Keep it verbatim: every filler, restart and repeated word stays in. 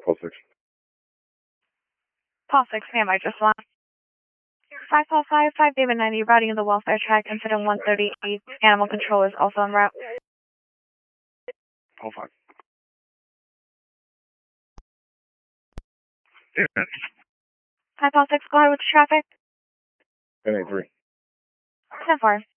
Paul six. Paul six, ma'am, I just want. five Paul five, five David ninety, routing in the welfare track, incident one thirty-eight. Animal control is also en route. Paul five. David. five Paul six, go ahead with the traffic. ten eight three. ten four.